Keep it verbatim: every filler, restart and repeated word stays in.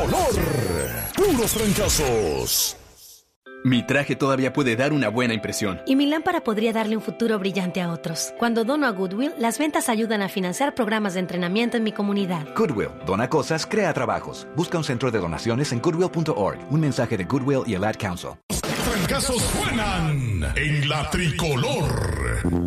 tricolor. Puros trancazos. Mi traje todavía puede dar una buena impresión. Y mi lámpara podría darle un futuro brillante a otros. Cuando dono a Goodwill, las ventas ayudan a financiar programas de entrenamiento en mi comunidad. Goodwill, dona cosas, crea trabajos. Busca un centro de donaciones en goodwill punto org. Un mensaje de Goodwill y el Ad Council. Trancazos suenan en la tricolor.